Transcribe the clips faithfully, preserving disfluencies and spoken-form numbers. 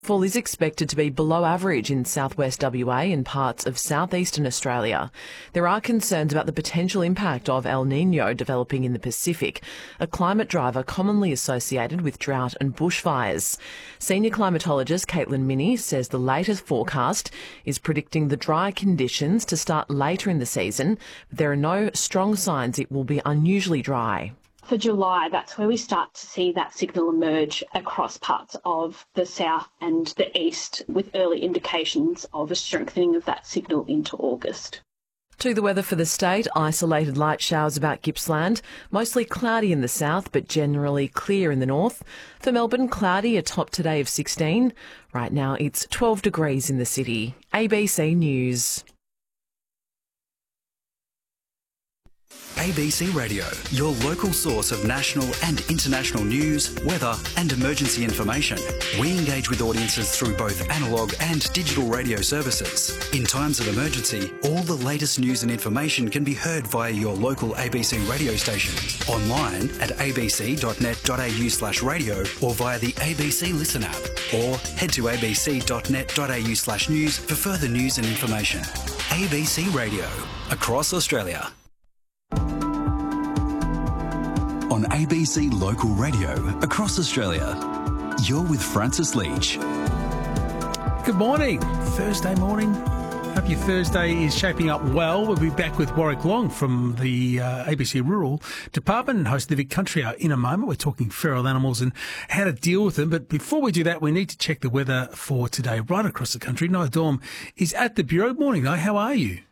Fall is expected to be below average in southwest W A and parts of southeastern Australia. There are concerns about the potential impact of El Niño developing in the Pacific, a climate driver commonly associated with drought and bushfires. Senior climatologist Caitlin Minnie says the latest forecast is predicting the dry conditions to start later in the season, but there are no strong signs it will be unusually dry. For July, that's where we start to see that signal emerge across parts of the south and the east, with early indications of a strengthening of that signal into August. To the weather for the state, isolated light showers about Gippsland, mostly cloudy in the south but generally clear in the north. For Melbourne, cloudy, a top today of sixteen. Right now it's twelve degrees in the city. A B C News. A B C Radio, your local source of national and international news, weather and emergency information. We engage with audiences through both analogue and digital radio services. In times of emergency, all the latest news and information can be heard via your local A B C radio station, online at abc.net.au slash radio or via the A B C Listen app, or head to abc.net.au slash news for further news and information. A B C Radio, across Australia. On A B C Local Radio across Australia, you're with Francis Leach. Good morning. Thursday morning. Hope your Thursday is shaping up well. We'll be back with Warwick Long from the uh, A B C Rural Department and host the Vic Country Hour in a moment. We're talking feral animals and how to deal with them. But before we do that, we need to check the weather for today right across the country. Noah Dorm is at the Bureau. Morning, Noah. How are you?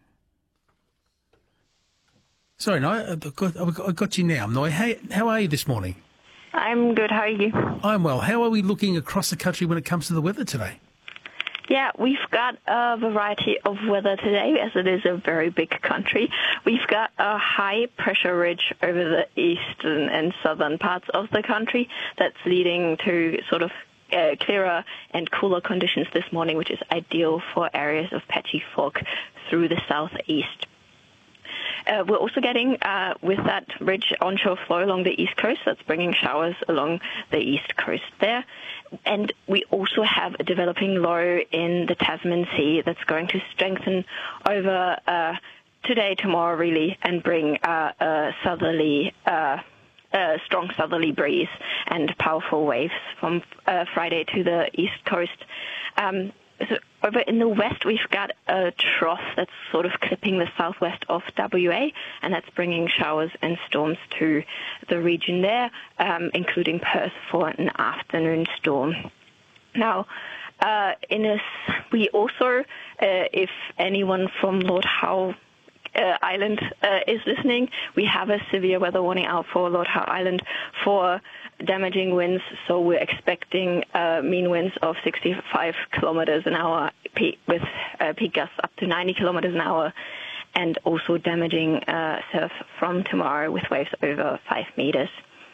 Sorry, no, I've got, I've got you now. No, how, how are you this morning? I'm good. How are you? I'm well. How are we looking across the country when it comes to the weather today? Yeah, we've got a variety of weather today, as it is a very big country. We've got a high pressure ridge over the eastern and southern parts of the country that's leading to sort of uh, clearer and cooler conditions this morning, which is ideal for areas of patchy fog through the southeast. Uh, we're also getting, uh, with that ridge, onshore flow along the east coast. That's bringing showers along the east coast there. And we also have a developing low in the Tasman Sea that's going to strengthen over uh, today, tomorrow, really, and bring uh, a southerly, uh, a strong southerly breeze and powerful waves from uh, Friday to the east coast. Um, So over in the west, we've got a trough that's sort of clipping the southwest of W A, and that's bringing showers and storms to the region there, um, including Perth for an afternoon storm. Now, uh, in a, we also, uh, if anyone from Lord Howe Uh, Island uh, is listening, we have a severe weather warning out for Lord Howe Island for damaging winds. So we're expecting uh, mean winds of sixty-five kilometres an hour peak, with uh, peak gusts up to ninety kilometres an hour, and also damaging uh, surf from tomorrow with waves over five metres.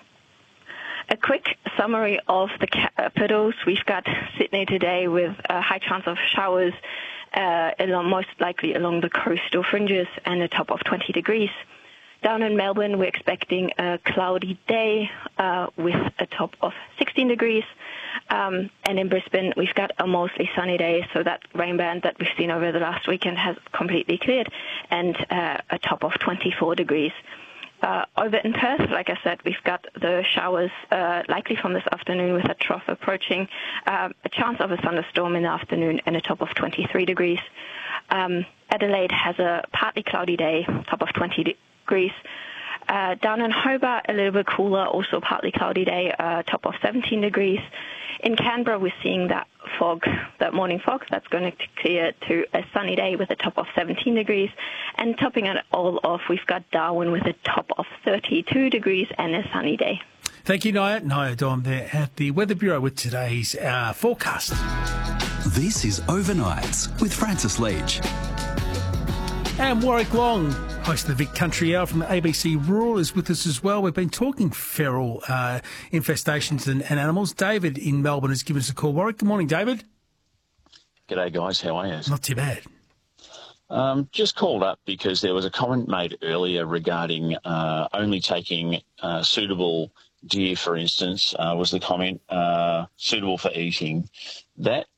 A quick summary of the capitals. We've got Sydney today with a high chance of showers, uh, along, most likely along the coastal fringes, and a top of twenty degrees. Down in Melbourne, we're expecting a cloudy day uh, with a top of sixteen degrees. Um, and in Brisbane, we've got a mostly sunny day, so that rain band that we've seen over the last weekend has completely cleared, and uh, a top of twenty-four degrees. Uh, over in Perth, like I said, we've got the showers uh, likely from this afternoon with a trough approaching, uh, a chance of a thunderstorm in the afternoon, and a top of twenty-three degrees. Um, Adelaide has a partly cloudy day, top of twenty degrees. Uh, down in Hobart, a little bit cooler, also partly cloudy day, uh, top of seventeen degrees. In Canberra, we're seeing that fog, that morning fog, that's going to clear to a sunny day with a top of seventeen degrees. And topping it all off, we've got Darwin with a top of thirty-two degrees and a sunny day. Thank you, Nia. Nia Dom there at the Weather Bureau with today's uh, forecast. This is Overnights with Francis Leach. And Warwick Long, host of the Vic Country Hour from the A B C Rural, is with us as well. We've been talking feral uh, infestations and, and animals. David in Melbourne has given us a call. Warwick, good morning, David. G'day, guys. How are you? Not too bad. Um, just called up because there was a comment made earlier regarding uh, only taking uh, suitable deer, for instance, uh, was the comment, uh, suitable for eating. that